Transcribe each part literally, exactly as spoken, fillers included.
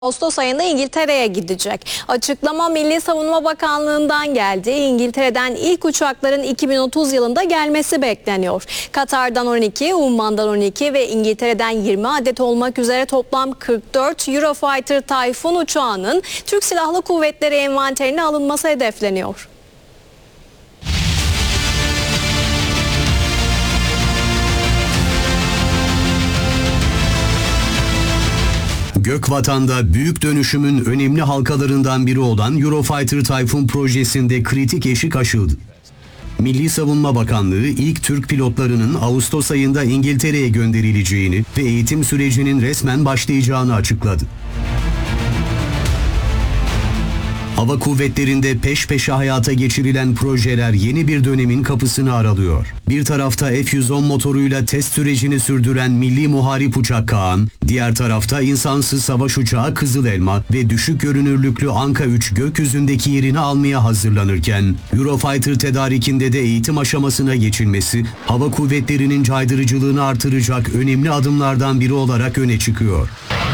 Ağustos ayında İngiltere'ye gidecek. Açıklama Milli Savunma Bakanlığı'ndan geldi. İngiltere'den ilk uçakların iki bin otuz yılında gelmesi bekleniyor. Katar'dan on iki, Umman'dan on iki ve İngiltere'den yirmi adet olmak üzere toplam kırk dört Eurofighter Typhoon uçağının Türk Silahlı Kuvvetleri envanterine alınması hedefleniyor. Gökvatan'da büyük dönüşümün önemli halkalarından biri olan Eurofighter Typhoon projesinde kritik eşik aşıldı. Milli Savunma Bakanlığı ilk Türk pilotlarının Ağustos ayında İngiltere'ye gönderileceğini ve eğitim sürecinin resmen başlayacağını açıkladı. Hava kuvvetlerinde peş peşe hayata geçirilen projeler yeni bir dönemin kapısını aralıyor. Bir tarafta F yüz on motoruyla test sürecini sürdüren Milli Muharip Uçak Kaan, diğer tarafta insansız savaş uçağı Kızıl Elma ve düşük görünürlüklü Anka üç gökyüzündeki yerini almaya hazırlanırken, Eurofighter tedarikinde de eğitim aşamasına geçilmesi, hava kuvvetlerinin caydırıcılığını artıracak önemli adımlardan biri olarak öne çıkıyor.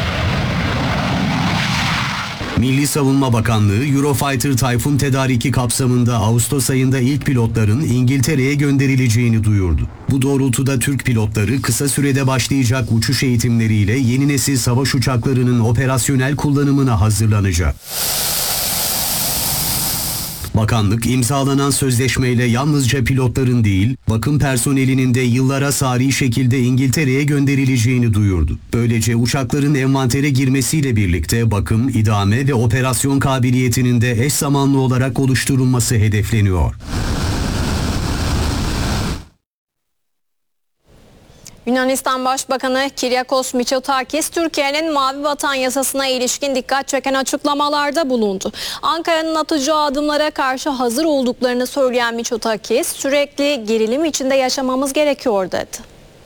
Milli Savunma Bakanlığı, Eurofighter Typhoon tedariki kapsamında Ağustos ayında ilk pilotların İngiltere'ye gönderileceğini duyurdu. Bu doğrultuda Türk pilotları kısa sürede başlayacak uçuş eğitimleriyle yeni nesil savaş uçaklarının operasyonel kullanımına hazırlanacak. Bakanlık imzalanan sözleşmeyle yalnızca pilotların değil, bakım personelinin de yıllara sari şekilde İngiltere'ye gönderileceğini duyurdu. Böylece uçakların envantere girmesiyle birlikte bakım, idame ve operasyon kabiliyetinin de eş zamanlı olarak oluşturulması hedefleniyor. Yunanistan Başbakanı Kyriakos Mitsotakis, Türkiye'nin Mavi Vatan Yasası'na ilişkin dikkat çeken açıklamalarda bulundu. Ankara'nın atacağı adımlara karşı hazır olduklarını söyleyen Mitsotakis, sürekli gerilim içinde yaşamamız gerekiyor dedi.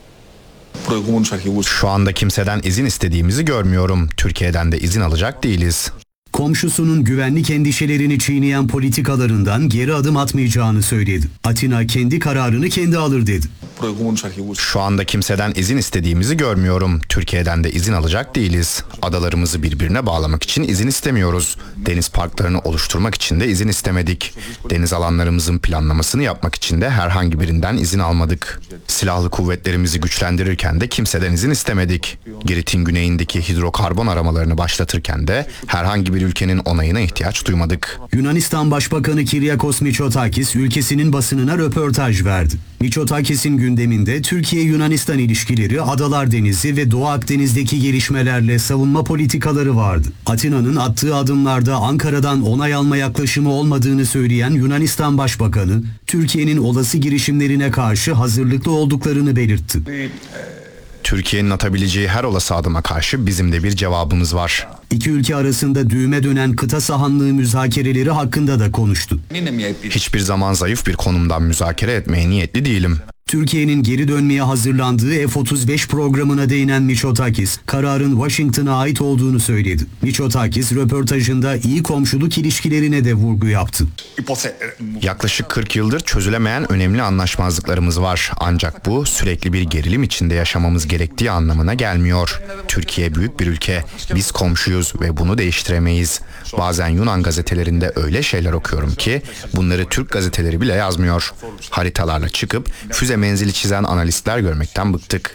Şu anda kimseden izin istediğimizi görmüyorum. Türkiye'den de izin alacak değiliz. Komşusunun güvenlik endişelerini çiğneyen politikalarından geri adım atmayacağını söyledi. Atina kendi kararını kendi alır dedi. Şu anda kimseden izin istediğimizi görmüyorum. Türkiye'den de izin alacak değiliz. Adalarımızı birbirine bağlamak için izin istemiyoruz. Deniz parklarını oluşturmak için de izin istemedik. Deniz alanlarımızın planlamasını yapmak için de herhangi birinden izin almadık. Silahlı kuvvetlerimizi güçlendirirken de kimseden izin istemedik. Girit'in güneyindeki hidrokarbon aramalarını başlatırken de herhangi bir ülkenin onayına ihtiyaç duymadık. Yunanistan Başbakanı Kyriakos Mitsotakis ülkesinin basınına röportaj verdi. Mitsotakis'in gündeminde Türkiye-Yunanistan ilişkileri, Adalar Denizi ve Doğu Akdeniz'deki gelişmelerle savunma politikaları vardı. Atina'nın attığı adımlarda Ankara'dan onay alma yaklaşımı olmadığını söyleyen Yunanistan Başbakanı, Türkiye'nin olası girişimlerine karşı hazırlıklı olduklarını belirtti. Türkiye'nin atabileceği her olası adıma karşı bizim de bir cevabımız var. İki ülke arasında düğüme dönen kıta sahanlığı müzakereleri hakkında da konuştu. Hiçbir zaman zayıf bir konumdan müzakere etmeye niyetli değilim. Türkiye'nin geri dönmeye hazırlandığı F otuz beş programına değinen Mitsotakis, kararın Washington'a ait olduğunu söyledi. Mitsotakis, röportajında iyi komşuluk ilişkilerine de vurgu yaptı. Yaklaşık kırk yıldır çözülemeyen önemli anlaşmazlıklarımız var. Ancak bu sürekli bir gerilim içinde yaşamamız gerektiği anlamına gelmiyor. Türkiye büyük bir ülke. Biz komşuyuz ve bunu değiştiremeyiz. Bazen Yunan gazetelerinde öyle şeyler okuyorum ki bunları Türk gazeteleri bile yazmıyor. Haritalarla çıkıp füze menzili çizen analistler görmekten bıktık.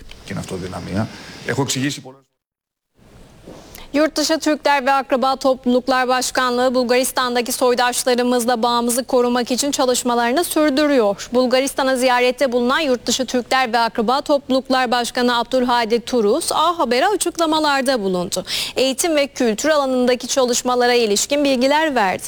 Yurtdışı Türkler ve Akraba Topluluklar Başkanlığı Bulgaristan'daki soydaşlarımızla bağımızı korumak için çalışmalarını sürdürüyor. Bulgaristan'a ziyarette bulunan Yurtdışı Türkler ve Akraba Topluluklar Başkanı Abdülhadi Turus, A Haber'e açıklamalarda bulundu. Eğitim ve kültür alanındaki çalışmalara ilişkin bilgiler verdi.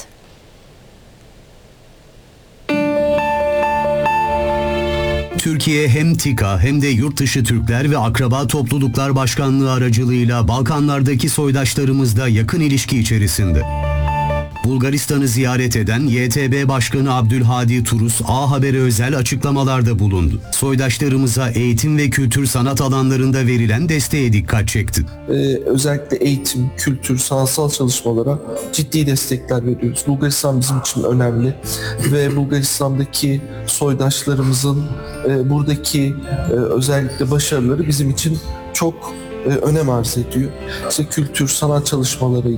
Türkiye hem TİKA hem de Yurtdışı Türkler ve Akraba Topluluklar Başkanlığı aracılığıyla Balkanlardaki soydaşlarımızla yakın ilişki içerisinde. Bulgaristan'ı ziyaret eden Y T B Başkanı Abdülhadi Turus, A Haber'e özel açıklamalarda bulundu. Soydaşlarımıza eğitim ve kültür sanat alanlarında verilen desteğe dikkat çekti. Ee, özellikle eğitim, kültür, sanatsal çalışmalara ciddi destekler veriyoruz. Bulgaristan bizim için önemli ve Bulgaristan'daki soydaşlarımızın e, buradaki e, özellikle başarıları bizim için çok e, önem arz ediyor. İşte kültür, sanat çalışmaları